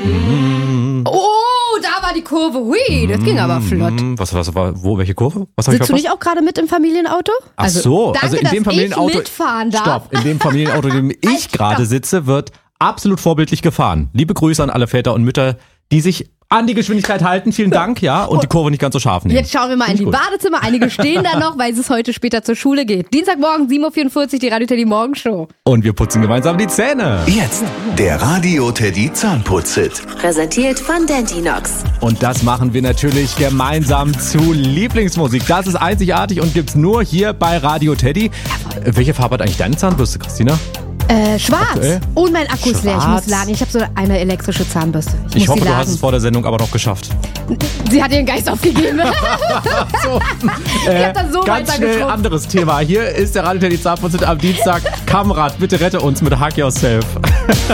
Oh, da war die Kurve. Hui, das ging aber flott. Was war, welche Kurve? Was hab ich Sitzt du verpasst? nicht auch gerade mit im Familienauto? Ach so, danke, also in dem dass Familienauto. ich mitfahren darf. Stopp, in dem Familienauto, in dem ich gerade sitze, wird absolut vorbildlich gefahren. Liebe Grüße an alle Väter und Mütter, die sich an die Geschwindigkeit halten. Vielen Dank, ja, und die Kurve nicht ganz so scharf nehmen. Jetzt schauen wir mal in die Badezimmer. Einige stehen da noch, weil es heute später zur Schule geht. Dienstagmorgen, 7.44 Uhr, die Radio Teddy Morgenshow. Und wir putzen gemeinsam die Zähne. Jetzt der Radio Teddy Zahnputz-Hit. Präsentiert von Dentinox. Und das machen wir natürlich gemeinsam zu Lieblingsmusik. Das ist einzigartig und gibt's nur hier bei Radio Teddy. Welche Farbe hat eigentlich deine Zahnbürste, Christina? Schwarz. Aktuell? Und mein Akku ist leer. Ich Schwarz. muss laden. Ich habe so eine elektrische Zahnbürste. Ich muss hoffe, sie du laden. hast es vor der Sendung aber noch geschafft. Sie hat ihren Geist aufgegeben. So, Ich hab das so ganz schnell weitergeschrubbt. anderes Thema. Hier ist der Radio Teddy Zahnputz am Dienstag. Kamerad, bitte rette uns mit Hug Yourself.